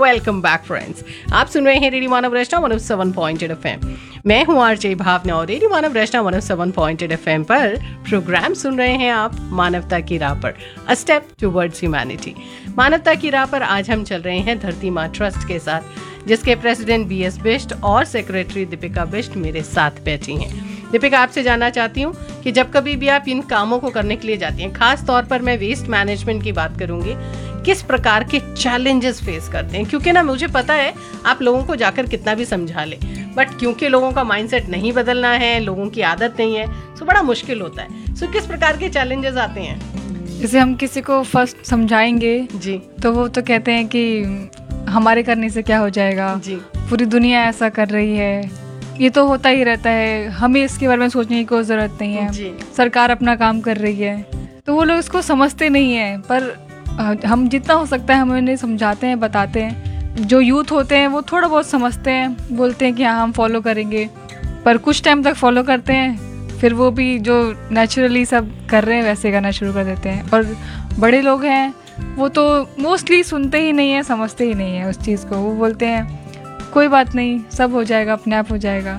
Welcome back friends. आप सुन रहे हैं रेडियो मानव रचना 107.8 FM। मैं हूं आरजे भावना और रेडियो मानव रचना 107.8 FM पर प्रोग्राम सुन रहे हैं आप मानवता की राह पर, अ स्टेप टुवर्ड्स ह्यूमैनिटी। मानवता की राह पर आज हम चल रहे हैं धरती माँ ट्रस्ट के साथ, जिसके प्रेसिडेंट BS बिष्ट और सेक्रेटरी दीपिका बिष्ट मेरे साथ बैठी हैं। दीपिका, आपसे जानना चाहती हूँ कि जब कभी भी आप इन कामों को करने के लिए जाती हैं, खास तौर पर मैं वेस्ट मैनेजमेंट की बात करूंगी, किस प्रकार के चैलेंजेस फेस करते हैं? क्योंकि ना मुझे पता है आप लोगों को जाकर कितना भी समझा ले, बट क्योंकि लोगों का माइंडसेट नहीं बदलना है, लोगों की आदत नहीं है, सो बड़ा मुश्किल होता है। सो किस प्रकार के चैलेंजेस आते हैं? जैसे हम किसी को फर्स्ट समझाएंगे जी, तो वो तो कहते हैं कि हमारे करने से क्या हो जाएगा, जी, पूरी दुनिया ऐसा कर रही है, ये तो होता ही रहता है, हमें इसके बारे में सोचने की कोई ज़रूरत नहीं है, जी, सरकार अपना काम कर रही है। तो वो लोग इसको समझते नहीं हैं, पर हम जितना हो सकता है हम उन्हें समझाते हैं, बताते हैं। जो यूथ होते हैं वो थोड़ा बहुत समझते हैं, बोलते हैं कि हाँ हम फॉलो करेंगे, पर कुछ टाइम तक फॉलो करते हैं, फिर वो भी जो नेचुरली सब कर रहे हैं वैसे करना शुरू कर देते हैं। और बड़े लोग हैं वो तो मोस्टली सुनते ही नहीं है, समझते ही नहीं है उस चीज़ को। वो बोलते हैं कोई बात नहीं, सब हो जाएगा, अपने आप हो जाएगा।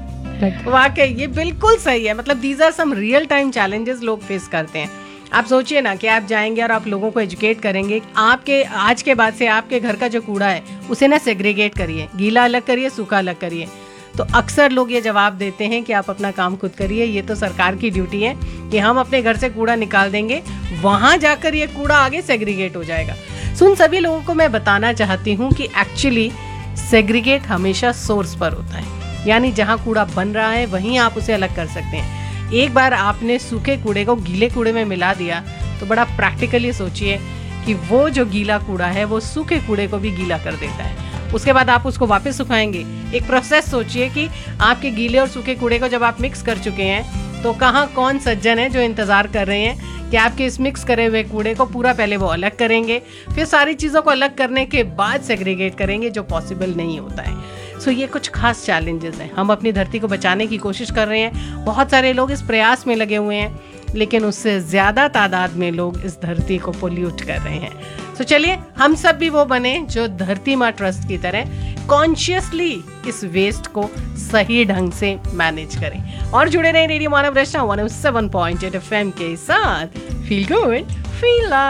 वाकई ये बिल्कुल सही है। मतलब these are some real time challenges लोग फेस करते हैं। आप सोचिए ना कि आप जाएंगे और आप लोगों को एजुकेट करेंगे, आपके आज के बाद से आपके घर का जो कूड़ा है उसे ना सेग्रीगेट करिए, गीला अलग करिए, सूखा अलग करिए। तो अक्सर लोग ये जवाब देते हैं कि आप अपना काम खुद करिए, ये तो सरकार की ड्यूटी है कि हम अपने घर से कूड़ा निकाल देंगे, वहाँ जाकर ये कूड़ा आगे सेग्रीगेट हो जाएगा। सुन सभी लोगों को मैं बताना चाहती हूँ कि एक्चुअली सेग्रीगेट हमेशा सोर्स पर होता है, यानी जहाँ कूड़ा बन रहा है वहीं आप उसे अलग कर सकते हैं। एक बार आपने सूखे कूड़े को गीले कूड़े में मिला दिया तो बड़ा प्रैक्टिकली सोचिए कि वो जो गीला कूड़ा है वो सूखे कूड़े को भी गीला कर देता है। उसके बाद आप उसको वापस सुखाएंगे। एक प्रोसेस सोचिए कि आपके गीले और सूखे कूड़े को जब आप मिक्स कर चुके हैं तो कहाँ कौन सज्जन है जो इंतज़ार कर रहे हैं कि आपके इस मिक्स करे हुए कूड़े को पूरा पहले वो अलग करेंगे, फिर सारी चीज़ों को अलग करने के बाद सेग्रीगेट करेंगे, जो पॉसिबल नहीं होता है। सो ये कुछ खास चैलेंजेस हैं। हम अपनी धरती को बचाने की कोशिश कर रहे हैं, बहुत सारे लोग इस प्रयास में लगे हुए हैं, लेकिन उससे ज़्यादा तादाद में लोग इस धरती को पोल्यूट कर रहे हैं। तो चलिए हम सब भी वो बने जो धरती माँ ट्रस्ट की तरह कॉन्शियसली इस वेस्ट को सही ढंग से मैनेज करें। और जुड़े रहें रेडियो मानव रचना 107.8 FM के साथ। Feel good, feel